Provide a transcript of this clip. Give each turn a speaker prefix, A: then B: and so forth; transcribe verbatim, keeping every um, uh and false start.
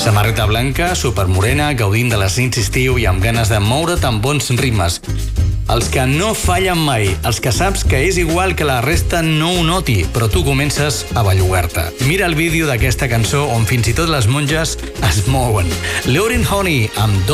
A: Samarreta blanca, supermorena, gaudint de les nits d'estiu i amb ganes de moure't amb bons ritmes. Els que no fallen mai, els que saps que és igual que la resta no ho noti, però tu comences a bellugar-te. Mira el vídeo d'aquesta cançó on fins i tot les monges es mouen. Lauryn Honey amb